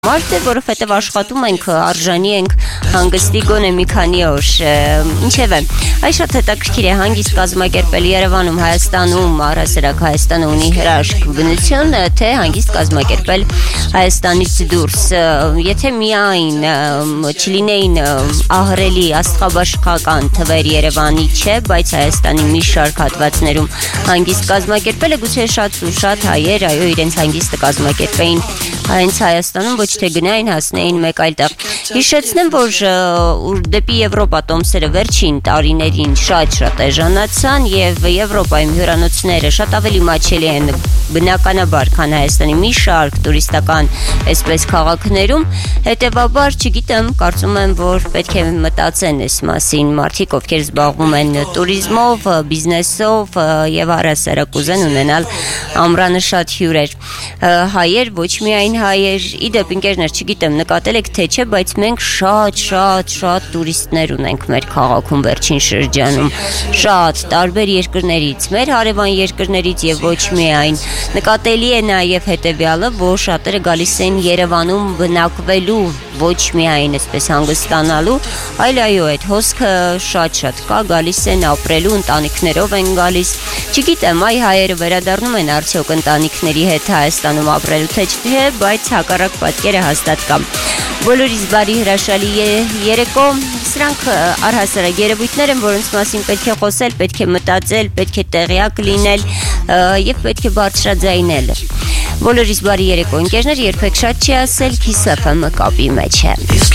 Մարդ է, որովհետև աշխատում ենք, արժանի ենք հանգստի գոնե մի քանի օր, ինչևէ, այս շատ հետաքրքիր է հանգիստ կազմակերպել Երևանում, Հայաստանում, առհասարակ Հայաստանը ունի հրաշք բնություն, թե հանգիստ կազմակերպել Հայաստանից դուրս, եթե միայն չլինեին ահռելի աստղաբաշխական թվեր Երևանի չէ, բայց Հայաստանի մի շարք հատվածներում հանգիստ կազմակերպել է, գուցե շատ ու շատ հայեր, այո, իրենց հանգիստը կազմակերպեին հենց Հայաստանում, ոչ թե գնային հասնեին մեկ այլ տեղ։ Հիշեցնեմ, որ դեպի Եվրոպա տոմսերը վերջին տարիներին շատ էժանացան եւ Եվրոպայում հյուրանոցները շատ ավելի մաչելի են բնականաբար, քան Հայաստանի մի շարք տուրիստական այսպես քաղաքներում, հետեւաբար, չգիտեմ, կարծում եմ, որ պետք է մտածեն այս մասին մարդիկ, ովքեր զբաղվում են տուրիզմով, բիզնեսով եւ առհասարակ ուզեն ունենալ ամրանշատ հյուրեր։ Հայեր, ոչ միայն հայեր, իդեպ ընկերներ, չգիտեմ, նկատել եք թե չէ, բայց մենք շատ տուրիստներ ունենք մեր քաղաքում վերջին շրջանում, շատ տարբեր երկրներից, մեր հարևան երկրներից եւ ոչ միայն։ Նկատելի է նաեւ հետեւյալը, որ շատերը գալիս են Երևանում բնակվելու, ոչ միայն այսպես հանգստանալու, այլ այո, այդ հոսքը շատ կա, գալիս են ապրելու, ընտանիքներով են գալիս։ Չգիտեմ, այ հայերը վերադառնում են արդյոք ընտանիքների հետ Հայաստանում ապրելու թե չէ, բայց հակառակ պատկերը հաստատ կա։ Բոլորիս բարի հրաշալի երեկո, սրանք առհասարակ երևույթներ են, որոնց մասին պետք է խոսել, պետք է մտածել, պետք է տեղյակ լինել եւ պետք է բարձրաձայնել։ Բոլորիս բարի երեկո, ընկերներ, երբեք շատ չի ասել, Kiss FM-ը կապի մեջ է։